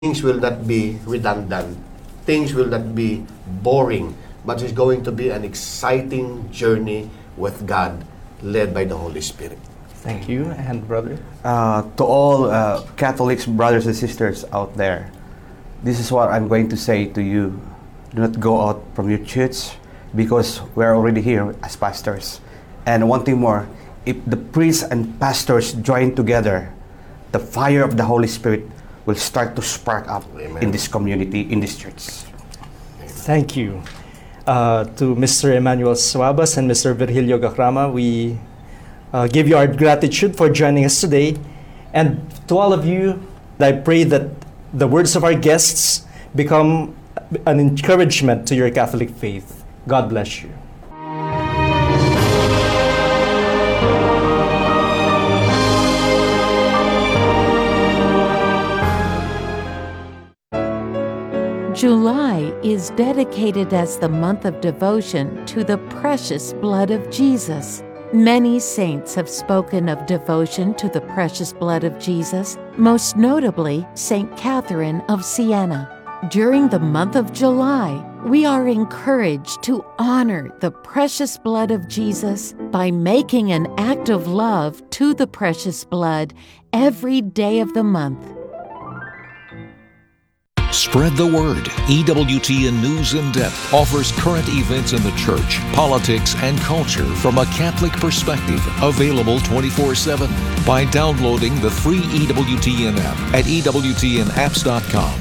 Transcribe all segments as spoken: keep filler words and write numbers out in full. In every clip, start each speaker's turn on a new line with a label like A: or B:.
A: things will not be redundant, things will not be boring, but it's going to be an exciting journey with God, led by the Holy Spirit.
B: Thank you. And brother?
C: Uh, to all uh, Catholics, brothers and sisters out there, this is what I'm going to say to you. Do not go out from your church because we're already here as pastors. And one thing more, if the priests and pastors join together, the fire of the Holy Spirit will start to spark up Amen. In this community, in this church.
B: Thank you. Uh, to Mister Emmanuel Suabas and Mister Virgilio Gacrama, we uh, give you our gratitude for joining us today. And to all of you, I pray that the words of our guests become an encouragement to your Catholic faith. God bless you.
D: July is dedicated as the month of devotion to the precious blood of Jesus. Many saints have spoken of devotion to the precious blood of Jesus, most notably Saint Catherine of Siena. During the month of July, we are encouraged to honor the precious blood of Jesus by making an act of love to the precious blood every day of the month.
E: Spread the word. E W T N News in Depth offers current events in the church, politics, and culture from a Catholic perspective. Available twenty-four seven by downloading the free E W T N app at E W T N apps dot com.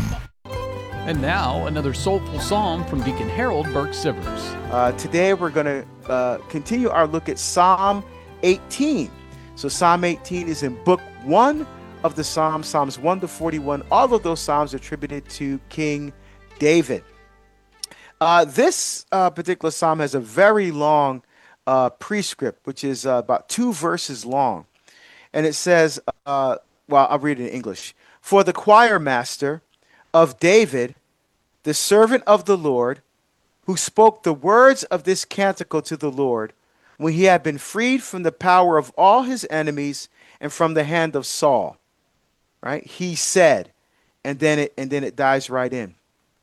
F: And now, another soulful psalm from Deacon Harold Burke-Sivers.
G: Uh, today we're going to uh, continue our look at Psalm eighteen. So Psalm eighteen is in book one of the Psalms, Psalms one to forty-one. All of those Psalms are attributed to King David. Uh, this uh, particular Psalm has a very long uh, prescript, which is uh, about two verses long. And it says, uh, well, I'll read it in English. For the choir master of David, the servant of the Lord, who spoke the words of this canticle to the Lord, when he had been freed from the power of all his enemies and from the hand of Saul. Right? He said, and then it and then it dives right in.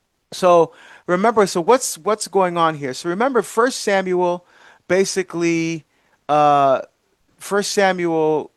G: So remember, so what's what's going on here? So remember, First Samuel, basically, uh, First Samuel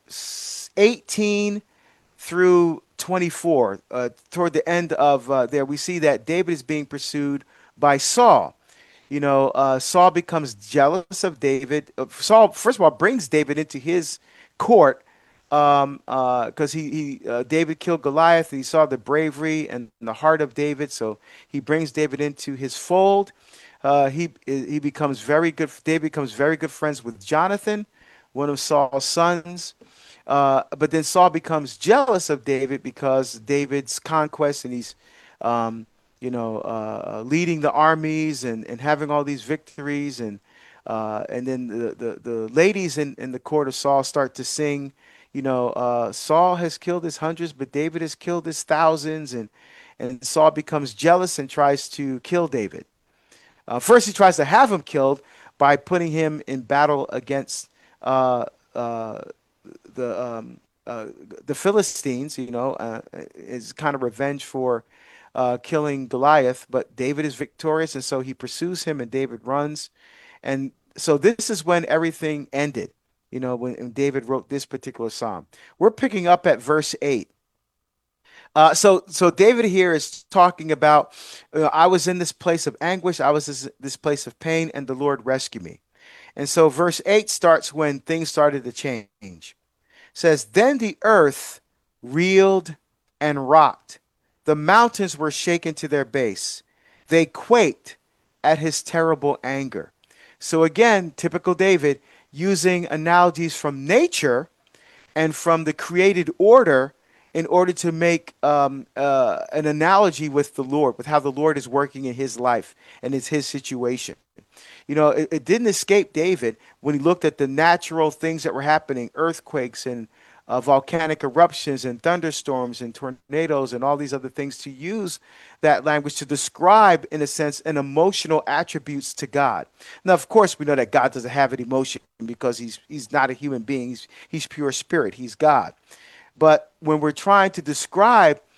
G: eighteen through twenty-four. Uh, toward the end of uh, there, we see that David is being pursued by Saul. You know, uh, Saul becomes jealous of David. Uh, Saul, first of all, brings David into his court. Um, uh, because he, he uh, David killed Goliath. And he saw the bravery and the heart of David, so he brings David into his fold. Uh, he he becomes very good. David becomes very good friends with Jonathan, one of Saul's sons. Uh, but then Saul becomes jealous of David because David's conquest, and he's, um, you know, uh, leading the armies and, and having all these victories, and uh, and then the the, the ladies in, in the court of Saul start to sing. You know, uh, Saul has killed his hundreds, but David has killed his thousands, and and Saul becomes jealous and tries to kill David. Uh, first, he tries to have him killed by putting him in battle against uh, uh, the um, uh, the Philistines. You know, uh, is kind of revenge for uh, killing Goliath. But David is victorious, and so he pursues him, and David runs. And so this is when everything ended. You know, when, when David wrote this particular psalm. We're picking up at verse eight. Uh, so, so David here is talking about, uh, I was in this place of anguish, I was this, this place of pain, and the Lord rescued me. And so verse eight starts when things started to change. It says, then the earth reeled and rocked. The mountains were shaken to their base. They quaked at his terrible anger. So again, typical David, using analogies from nature and from the created order in order to make um, uh, an analogy with the Lord, with how the Lord is working in his life and it's his situation. You know, it, it didn't escape David when he looked at the natural things that were happening, earthquakes and uh, volcanic eruptions and thunderstorms and tornadoes and all these other things, to use that language to describe, in a sense, an emotional attributes to God. Now, of course, we know that God doesn't have an emotion because he's he's not a human being. He's, he's pure spirit. He's God. But when we're trying to describe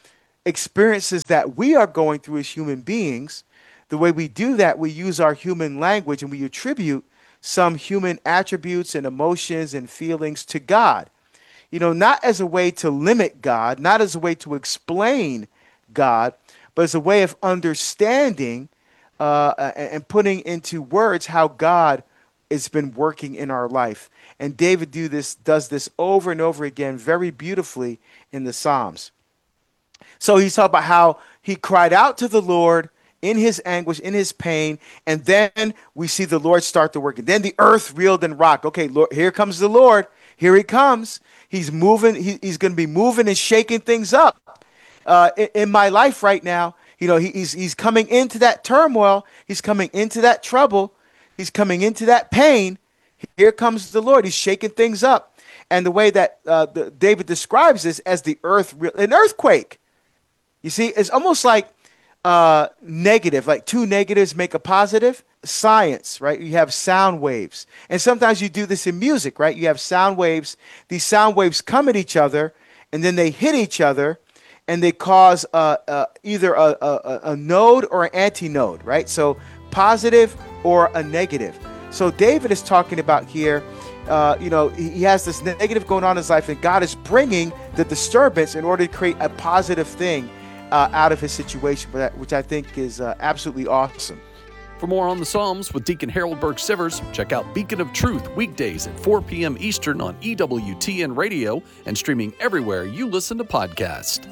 G: experiences that we are going through as human beings, the way we do that, we use our human language and we attribute some human attributes and emotions and feelings to God. You know, not as a way to limit God, not as a way to explain God, but as a way of understanding uh, and putting into words how God has been working in our life. And David do this, does this over and over again very beautifully in the Psalms. So he's talking about how he cried out to the Lord in his anguish, in his pain, and then we see the Lord start to work. And then the earth reeled and rocked. Okay, Lord, here comes the Lord. Here he comes. He's moving. He, he's going to be moving and shaking things up uh, in, in my life right now. You know, he, he's he's coming into that turmoil. He's coming into that trouble. He's coming into that pain. Here comes the Lord. He's shaking things up. And the way that uh, the, David describes this as the earth, an earthquake. You see, it's almost like uh, negative, like two negatives make a positive. Science, right? You have sound waves. And sometimes you do this in music, right? You have sound waves. These sound waves come at each other, and then they hit each other, and they cause uh, uh, either a, a, a node or an antinode, right? So positive or a negative. So David is talking about here, uh, you know, he has this negative going on in his life, and God is bringing the disturbance in order to create a positive thing uh, out of his situation, which I think is uh, absolutely awesome.
F: For more on the Psalms with Deacon Harold Burke-Sivers, check out Beacon of Truth weekdays at four p.m. Eastern on E W T N Radio and streaming everywhere you listen to podcasts.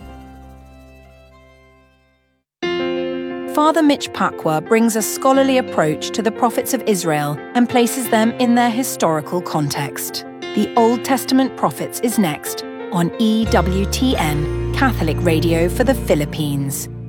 H: Father Mitch Pacwa brings a scholarly approach to the prophets of Israel and places them in their historical context. The Old Testament Prophets is next on E W T N, Catholic Radio for the Philippines.